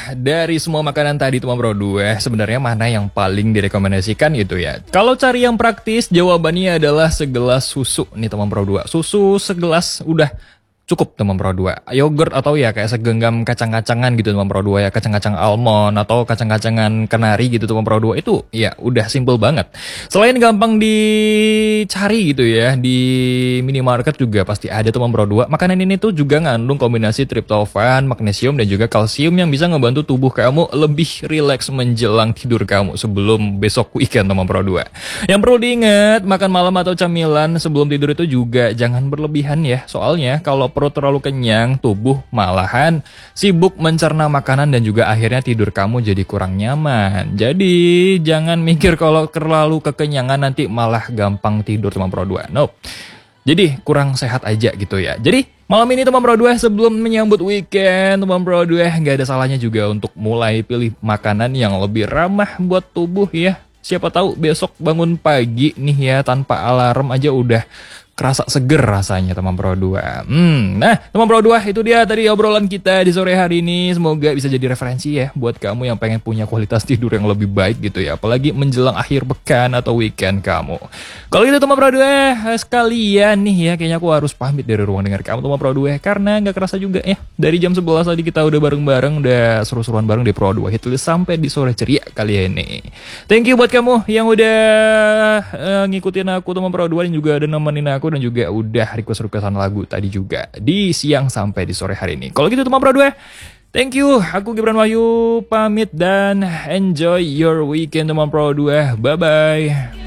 dari semua makanan tadi teman Bro 2, sebenarnya mana yang paling direkomendasikan gitu ya? Kalau cari yang praktis, jawabannya adalah segelas susu nih teman Bro 2. Susu segelas udah cukup teman Pro 2. Yogurt atau ya kayak segenggam kacang-kacangan gitu teman Pro 2 ya, kacang-kacang almond atau kacang-kacangan kenari gitu teman Pro 2 itu ya udah simple banget. Selain gampang dicari gitu ya, di minimarket juga pasti ada teman Pro 2. Makanan ini tuh juga ngandung kombinasi triptofan, magnesium dan juga kalsium yang bisa ngebantu tubuh kamu lebih rileks menjelang tidur kamu sebelum besok weekend teman Pro 2. Yang perlu diingat, makan malam atau camilan sebelum tidur itu juga jangan berlebihan ya. Soalnya kalau perut terlalu kenyang, tubuh malahan sibuk mencerna makanan dan juga akhirnya tidur kamu jadi kurang nyaman. Jadi jangan mikir kalau terlalu kekenyangan nanti malah gampang tidur teman Pro 2. Nope. Jadi kurang sehat aja gitu ya. Jadi malam ini teman Pro 2 sebelum menyambut weekend, teman Pro 2 nggak ada salahnya juga untuk mulai pilih makanan yang lebih ramah buat tubuh ya. Siapa tahu besok bangun pagi nih ya tanpa alarm aja udah kerasa seger rasanya teman Pro 2. Nah teman Pro 2 itu dia tadi obrolan kita di sore hari ini. Semoga bisa jadi referensi ya buat kamu yang pengen punya kualitas tidur yang lebih baik gitu ya. Apalagi menjelang akhir pekan atau weekend kamu. Kalau gitu teman Pro 2 sekalian nih ya, kayaknya aku harus pamit dari ruang dengar kamu teman Pro 2 karena nggak kerasa juga ya. Dari jam 11 tadi kita udah bareng-bareng, udah seru-seruan bareng di Pro 2 Hitlist sampai di sore ceria kali ini. Thank you buat kamu yang udah ngikutin aku teman Pro 2 dan juga udah nemenin aku dan juga udah request-requestan lagu tadi juga di siang sampai di sore hari ini. Kalau gitu teman Pro 2, thank you. Aku Gibran Wahyu pamit dan enjoy your weekend teman Pro 2. Bye bye.